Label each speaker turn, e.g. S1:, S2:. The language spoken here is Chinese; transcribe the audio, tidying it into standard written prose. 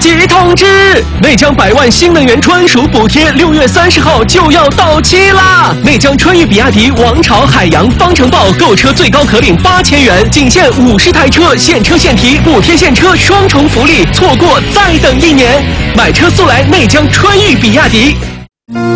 S1: 急通知！内江100万新能源专属补贴6月30号就要到期啦！内江川渝比亚迪王朝、海洋、方程豹购车最高可领8000元，仅限50台车，现车现提，补贴现车双重福利，错过再等1年。买车速来内江川渝比亚迪。